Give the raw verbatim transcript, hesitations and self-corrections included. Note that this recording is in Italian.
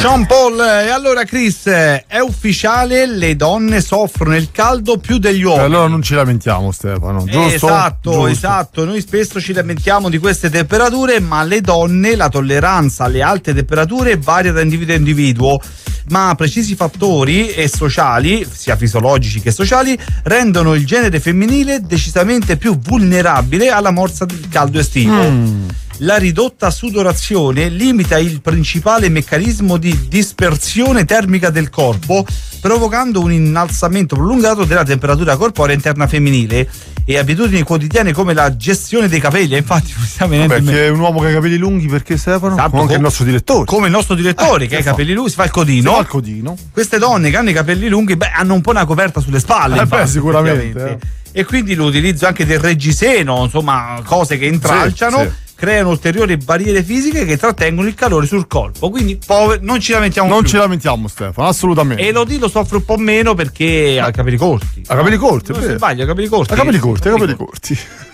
Sean Paul. E allora Chris, è ufficiale, le donne soffrono il caldo più degli uomini. E allora non ci lamentiamo, Stefano, giusto? Esatto, giusto. esatto. Noi spesso ci lamentiamo di queste temperature, ma le donne, la tolleranza alle alte temperature varia da individuo a individuo. Ma precisi fattori e sociali, sia fisiologici che sociali, rendono il genere femminile decisamente più vulnerabile alla morsa del caldo estivo. Mm. La ridotta sudorazione limita il principale meccanismo di dispersione termica del corpo, provocando un innalzamento prolungato della temperatura corporea interna femminile. E abitudini quotidiane come la gestione dei capelli, infatti perché è un uomo che ha i capelli lunghi, perché Stefano? Esatto, come anche il nostro direttore. Come il nostro direttore eh, che ha i capelli lunghi, si fa il codino. Si fa il codino. Queste donne che hanno i capelli lunghi, beh, hanno un po' una coperta sulle spalle. Eh infatti, beh, sicuramente. Eh. E quindi l'utilizzo anche del reggiseno, insomma, cose che intralciano. Sì, sì. Creano ulteriori barriere fisiche che trattengono il calore sul corpo. Quindi pover- non ci lamentiamo non più. ci lamentiamo, Stefano, assolutamente. E Elodie lo soffre un po' meno perché ha i capelli corti. Ha capelli corti, non si sbaglia, ha capelli corti. Ha capelli corti, ha capelli corti.